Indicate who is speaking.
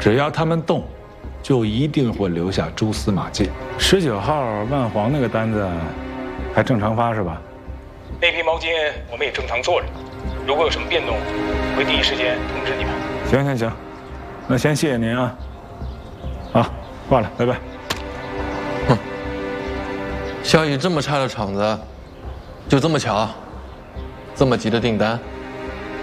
Speaker 1: 只要他们动，就一定会留下蛛丝马迹。19号万黄那个单子还正常发是吧？
Speaker 2: 那批毛巾我们也正常做着，如果有什么变动，会第一时间通知你们。
Speaker 1: 行，那先谢谢您啊。好，挂了，拜拜。
Speaker 3: 哼，效益这么差的厂子，就这么巧，这么急的订单。